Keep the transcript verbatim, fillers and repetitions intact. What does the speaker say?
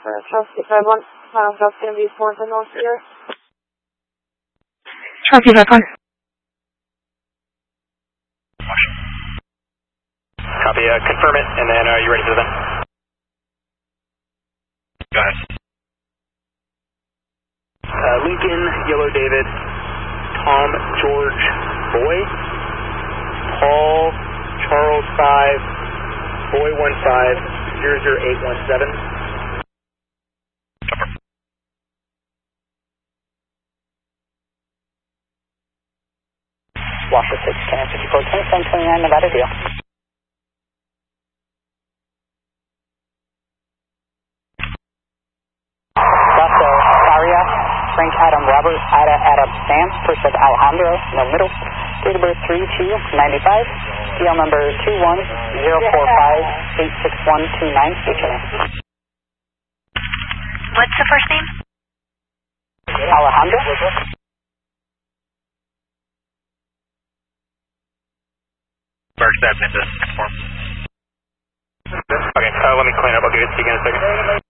for Chelsea five one, final stop going to be Thornton, North Sierra. Chelsea five one. Copy, uh, confirm it, and then are uh, you ready for the event? Go ahead. Uh, Lincoln, Yellow David, Tom, George, Boy, Paul, Charles five, Boy one five, zero zero eight one seven. Washer six, Cannon fifty-four, twenty-seven twenty-nine, Nevada deal. Russell, Aria, Frank Adam Robert, Ada Adam Sam, first of Alejandro, no middle, date of birth three two ninety-five, D L number two one zero four five eight six one two nine, state your name. What's the first name? Alejandro. Merge that into form. Okay, uh, let me clean up. I'll give it to you again in a second.